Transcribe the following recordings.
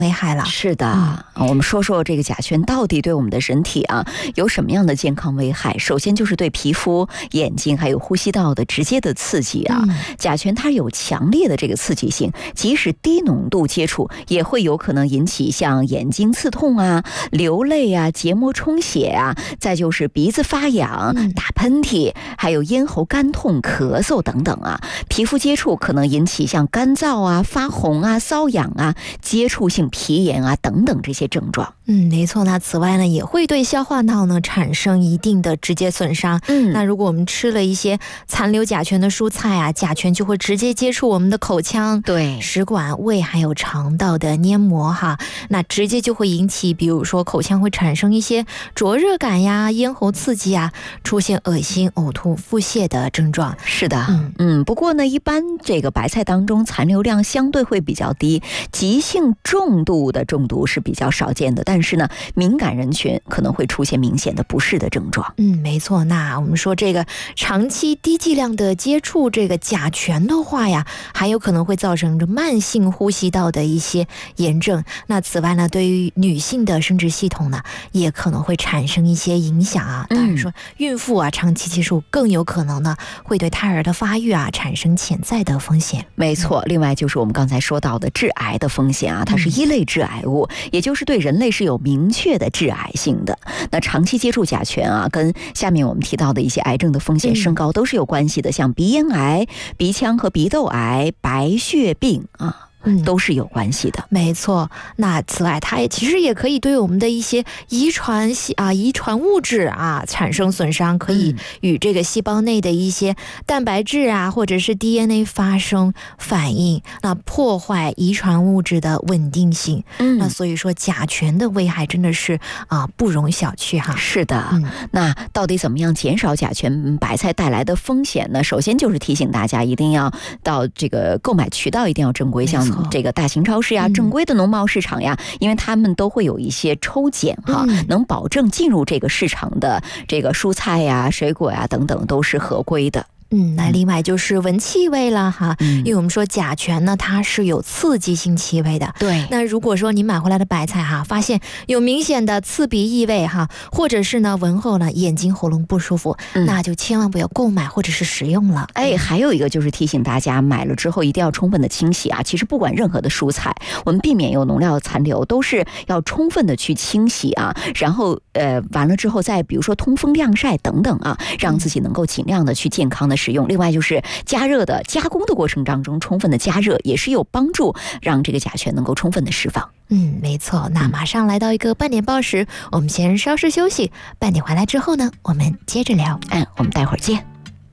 危害了。 是的，我们说说这个甲醛到底对我们的人体有什么样的健康危害。首先就是对皮肤、眼睛还有呼吸道的直接的刺激甲醛它有强烈的这个刺激性，即使低浓度接触也会有可能引起像眼睛刺痛流泪结膜充血再就是鼻子发痒、打喷嚏，还有咽喉干痛、咳嗽等等皮肤接触可能引起像干燥发红瘙痒接触性皮炎等等这些症状。 没错。那此外呢，也会对消化道呢产生一定的直接损伤。那如果我们吃了一些残留甲醛的蔬菜甲醛就会直接接触我们的口腔、 对食管、胃还有肠道的黏膜那直接就会引起，比如说口腔会产生一些灼热感咽喉刺激出现恶心、呕吐、腹泻的症状。 是的，不过呢，一般这个白菜当中残留量相对会比较低，急性重度的中毒是比较少见的，但是呢，敏感人群可能会出现明显的不适的症状。 没错。那我们说这个长期低剂量的接触这个甲醛的话还有可能会造成慢性呼吸道的一些炎症。那此外呢，对于女性的生殖系统呢，也可能会产生一些影响当然说，孕妇长期接触更有可能呢，会对胎儿的发育产生潜在的风险。 没错。另外就是我们刚才说到的致癌的风险它是一类致癌物，也就是对人类是有明确的致癌性的。那长期接触甲醛跟下面我们提到的一些癌症的风险升高都是有关系的，像鼻咽癌、鼻腔和鼻窦癌、白血病都是有关系的。 没错。那此外，它其实也可以对我们的一些遗传物质产生损伤，可以与这个细胞内的一些蛋白质或者是 DNA 发生反应，那破坏遗传物质的稳定性。那所以说甲醛的危害真的是不容小觑是的。那到底怎么样减少甲醛白菜带来的风险呢？首先就是提醒大家一定要到这个购买渠道一定要正规，像这个大型超市正规的农贸市场因为他们都会有一些抽检能保证进入这个市场的这个蔬菜水果等等都是合规的。 那另外就是闻气味了因为我们说甲醛呢，它是有刺激性气味的。 对。 那如果说你买回来的白菜发现有明显的刺鼻异味或者是呢闻后呢眼睛喉咙不舒服，那就千万不要购买或者是食用了。 还有一个就是提醒大家，买了之后一定要充分的清洗其实不管任何的蔬菜，我们避免有农药残留，都是要充分的去清洗然后完了之后再比如说通风晾晒等等让自己能够尽量的去健康的使用。另外就是加热的加工的过程当中充分的加热也是有帮助，让这个甲醛能够充分的释放。 没错。那马上来到一个半点报时，我们先稍事休息，半点回来之后呢，我们接着聊。 我们待会儿见。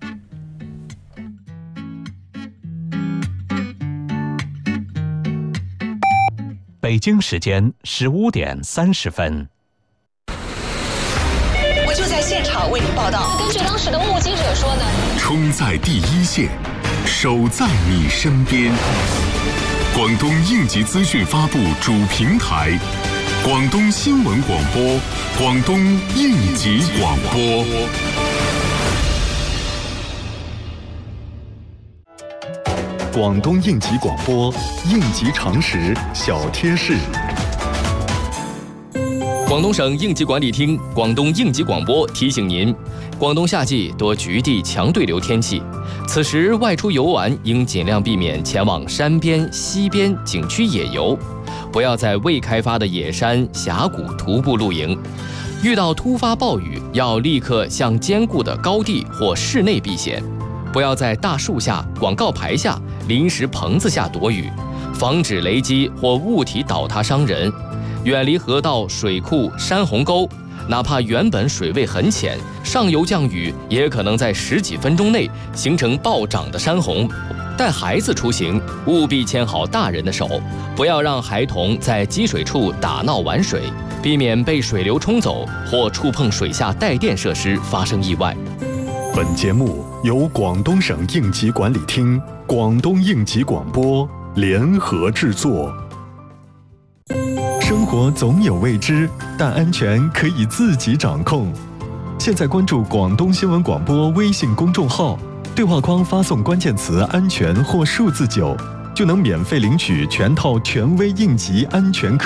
北京时间15点30分。 我就在现场为您报道。 根据当时的目击者说呢， 冲在第一线，守在你身边。广东应急资讯发布主平台，广东新闻广播，广东应急广播。 广东应急广播，应急常识小贴士。 广东省应急管理厅、广东应急广播提醒您：广东夏季多局地强对流天气，此时外出游玩应尽量避免前往山边、溪边景区野游，不要在未开发的野山、峡谷徒步露营。遇到突发暴雨，要立刻向坚固的高地或室内避险，不要在大树下、广告牌下、临时棚子下躲雨，防止雷击或物体倒塌伤人。远离河道、水库、山洪沟，哪怕原本水位很浅，上游降雨也可能在10几分钟内形成暴涨的山洪。带孩子出行，务必牵好大人的手，不要让孩童在积水处打闹玩水，避免被水流冲走或触碰水下带电设施发生意外。 本节目由广东省应急管理厅、广东应急广播联合制作。生活总有未知，但安全可以自己掌控。现在关注广东新闻广播微信公众号，对话框发送关键词“安全”或数字9，就能免费领取全套权威应急安全课